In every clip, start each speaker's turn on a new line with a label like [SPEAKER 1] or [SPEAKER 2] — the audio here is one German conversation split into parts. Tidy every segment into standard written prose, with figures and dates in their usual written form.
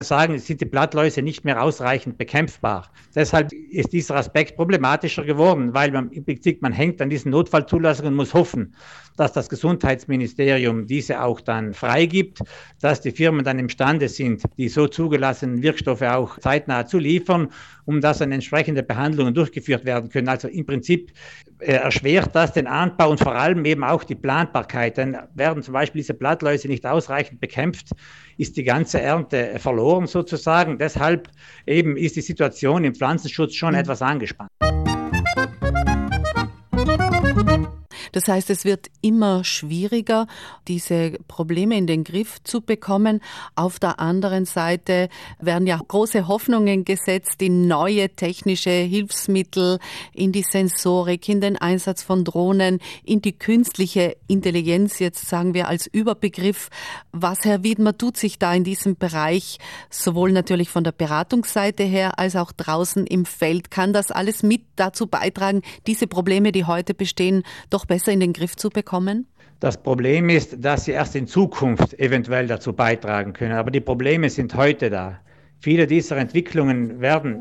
[SPEAKER 1] sagen, sind die Blattläuse nicht mehr ausreichend bekämpfbar. Deshalb ist dieser Aspekt problematischer geworden, weil man im Prinzip, man hängt an diesen Notfallzulassungen und muss hoffen, dass das Gesundheitsministerium diese auch dann freigibt, dass die Firmen dann imstande sind, die so zugelassenen Wirkstoffe auch zeitnah zu liefern, um dass dann entsprechende Behandlungen durchgeführt werden können. Also im Prinzip erschwert das den Anbau und vor allem eben auch die Planbarkeit. Denn werden zum Beispiel diese Blattläuse nicht ausreichend bekämpft, ist die ganze Ernte verloren sozusagen. Deshalb eben ist die Situation im Pflanzenschutz schon etwas angespannt.
[SPEAKER 2] Das heißt, es wird immer schwieriger, diese Probleme in den Griff zu bekommen. Auf der anderen Seite werden ja große Hoffnungen gesetzt in neue technische Hilfsmittel, in die Sensorik, in den Einsatz von Drohnen, in die künstliche Intelligenz, jetzt sagen wir als Überbegriff. Was, Herr Wiedmer, tut sich da in diesem Bereich, sowohl natürlich von der Beratungsseite her als auch draußen im Feld? Kann das alles mit dazu beitragen, diese Probleme, die heute bestehen, doch besser in den Griff zu bekommen?
[SPEAKER 1] Das Problem ist, dass sie erst in Zukunft eventuell dazu beitragen können. Aber die Probleme sind heute da. Viele dieser Entwicklungen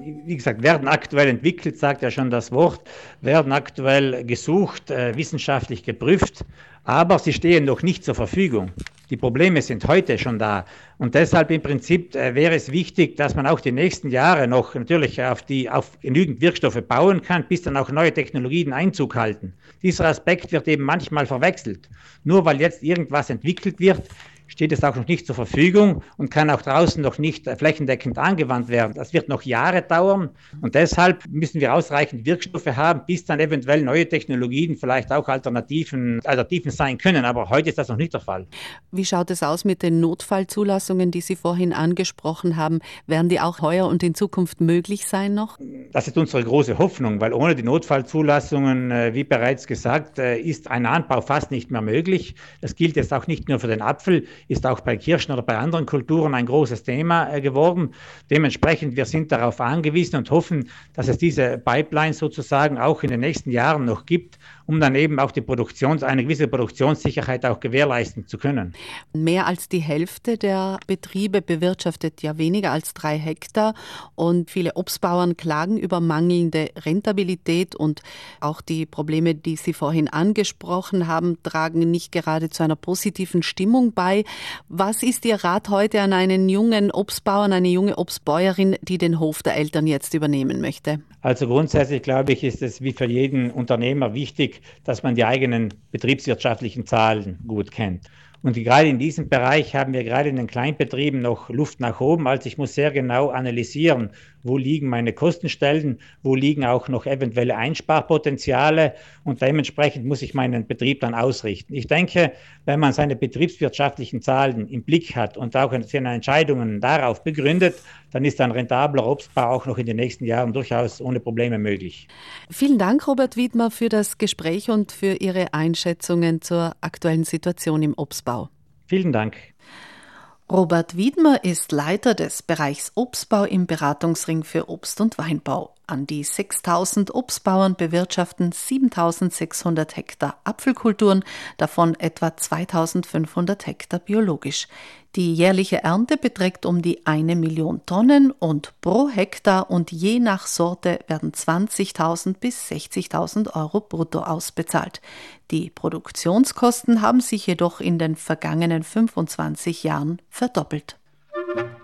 [SPEAKER 1] werden aktuell entwickelt, sagt ja schon das Wort, werden aktuell gesucht, wissenschaftlich geprüft, aber sie stehen noch nicht zur Verfügung. Die Probleme sind heute schon da. Und deshalb im Prinzip wäre es wichtig, dass man auch die nächsten Jahre noch natürlich auf genügend Wirkstoffe bauen kann, bis dann auch neue Technologien Einzug halten. Dieser Aspekt wird eben manchmal verwechselt. Nur weil jetzt irgendwas entwickelt wird, steht es auch noch nicht zur Verfügung und kann auch draußen noch nicht flächendeckend angewandt werden. Das wird noch Jahre dauern und deshalb müssen wir ausreichend Wirkstoffe haben, bis dann eventuell neue Technologien vielleicht auch Alternativen sein können. Aber heute ist das noch nicht der Fall.
[SPEAKER 2] Wie schaut es aus mit den Notfallzulassungen, die Sie vorhin angesprochen haben? Werden die auch heuer und in Zukunft möglich sein noch?
[SPEAKER 1] Das ist unsere große Hoffnung, weil ohne die Notfallzulassungen, wie bereits gesagt, ist ein Anbau fast nicht mehr möglich. Das gilt jetzt auch nicht nur für den Apfel, ist auch bei Kirschen oder bei anderen Kulturen ein großes Thema geworden. Dementsprechend, wir sind darauf angewiesen und hoffen, dass es diese Pipeline sozusagen auch in den nächsten Jahren noch gibt, um dann eben auch eine gewisse Produktionssicherheit auch gewährleisten zu können.
[SPEAKER 2] Mehr als die Hälfte der Betriebe bewirtschaftet ja weniger als 3 Hektar und viele Obstbauern klagen über mangelnde Rentabilität und auch die Probleme, die Sie vorhin angesprochen haben, tragen nicht gerade zu einer positiven Stimmung bei. Was ist Ihr Rat heute an einen jungen Obstbauern, eine junge Obstbäuerin, die den Hof der Eltern jetzt übernehmen möchte?
[SPEAKER 1] Also grundsätzlich, glaube ich, ist es wie für jeden Unternehmer wichtig, dass man die eigenen betriebswirtschaftlichen Zahlen gut kennt. Und gerade in diesem Bereich haben wir gerade in den Kleinbetrieben noch Luft nach oben. Also ich muss sehr genau analysieren, wo liegen meine Kostenstellen, wo liegen auch noch eventuelle Einsparpotenziale und dementsprechend muss ich meinen Betrieb dann ausrichten. Ich denke, wenn man seine betriebswirtschaftlichen Zahlen im Blick hat und auch seine Entscheidungen darauf begründet, dann ist ein rentabler Obstbau auch noch in den nächsten Jahren durchaus ohne Probleme möglich.
[SPEAKER 2] Vielen Dank, Robert Wiedmer, für das Gespräch und für Ihre Einschätzungen zur aktuellen Situation im Obstbau.
[SPEAKER 1] Vielen Dank.
[SPEAKER 2] Robert Wiedmer ist Leiter des Bereichs Obstbau im Beratungsring für Obst- und Weinbau. An die 6.000 Obstbauern bewirtschaften 7.600 Hektar Apfelkulturen, davon etwa 2.500 Hektar biologisch. Die jährliche Ernte beträgt um die 1 Million Tonnen und pro Hektar und je nach Sorte werden 20.000 bis 60.000 Euro brutto ausbezahlt. Die Produktionskosten haben sich jedoch in den vergangenen 25 Jahren verdoppelt.